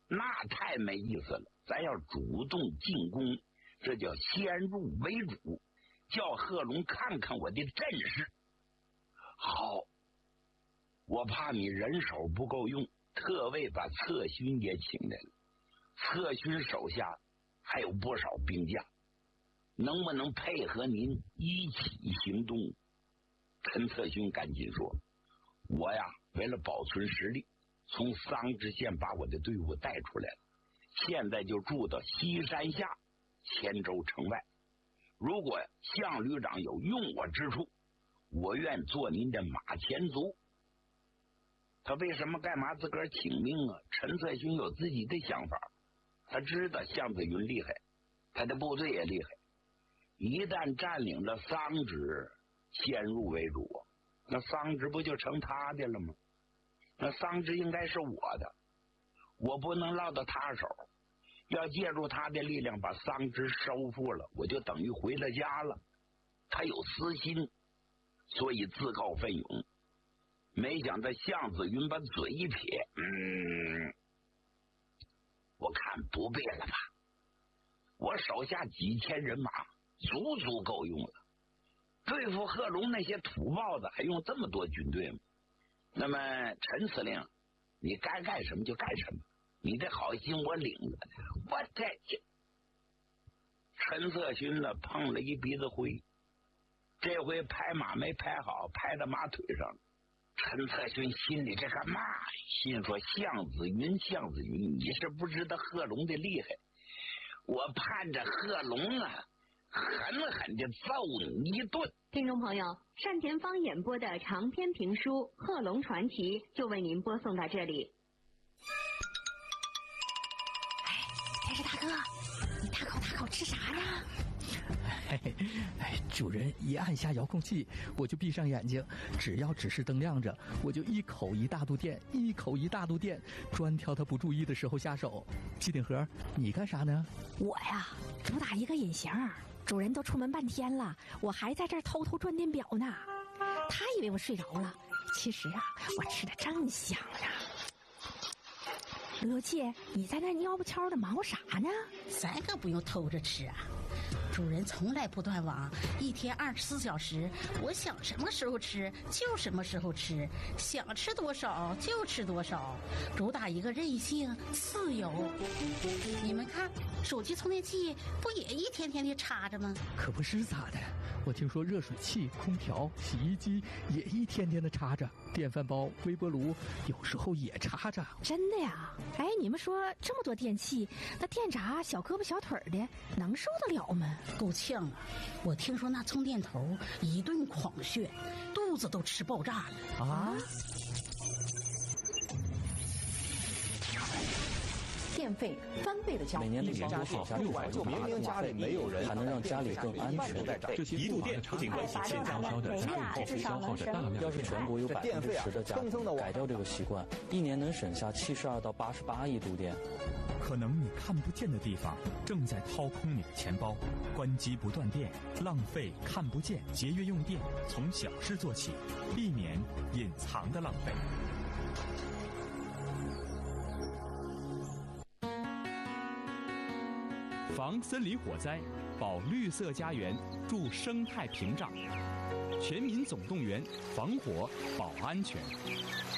那太没意思了。咱要主动进攻，这叫先入为主，叫贺龙看看我的阵势。好，我怕你人手不够用，特为把策勋也请来了。策勋手下还有不少兵将，能不能配合您一起行动？陈策勋赶紧说，我呀，为了保存实力，从桑植县把我的队伍带出来了，现在就住到西山下千州城外。如果项旅长有用我之处，我愿做您的马前卒。他为什么干嘛自个儿请命啊？陈策勋有自己的想法，他知道项子云厉害，他的部队也厉害，一旦占领了桑植，先入为主，那桑植不就成他的了吗？那桑植应该是我的，我不能落到他手，要借助他的力量把桑植收复了，我就等于回了家了。他有私心，所以自告奋勇。没想到项子云把嘴一撇，我看不必了吧，我手下几千人马足够用了，对付贺龙那些土包子还用这么多军队吗？那么陈司令，你该干什么就干什么，你的好心我领了。我这陈策勋呢碰了一鼻子灰，这回拍马没拍好，拍到马腿上。陈策勋心里这个骂，心说项子云，你是不知道贺龙的厉害，我盼着贺龙啊狠狠地揍你一顿。 听众朋友，单田芳演播的长篇评书《贺龙传奇》就为您播送到这里。 电视大哥，你大口吃啥呀？ 主人一按下遥控器，我就闭上眼睛，只要指示灯亮着，我就一口一大肚电，专挑他不注意的时候下手。机顶盒，你干啥呢？ 我呀，主打一个隐形，主人都出门半天了，我还在这儿偷转电表呢。他以为我睡着了，其实啊，我吃的正香呢。刘姐，你在那蔫不悄的忙活啥呢？ 咱可不用偷着吃啊，主人从来不断网，一天24小时，我想什么时候吃就什么时候吃，想吃多少就吃多少，主打一个任性自由。你们看，手机充电器不也一天天的插着吗？ 可不是咋的，我听说热水器、空调、洗衣机也一天天的插着，电饭煲、微波炉有时候也插着。 真的呀？哎，你们说这么多电器，那电闸小胳膊小腿的能受得了吗？ 够呛啊！我听说那充电头一顿狂炫，肚子都吃爆炸了啊！ 电费翻倍的交， 每年的年度省下600多明明家里没有人， 还能让家里更安全。 这些一度电不仅关系现在烧的家里消耗着大量的要是全国有10%的家庭改掉这个习惯，一年能省下72到88亿度电。 可能你看不见的地方正在掏空你的钱包，关机不断电，浪费看不见，节约用电，从小事做起，避免隐藏的浪费。防森林火灾，保绿色家园，助生态屏障，全民总动员，防火保安全。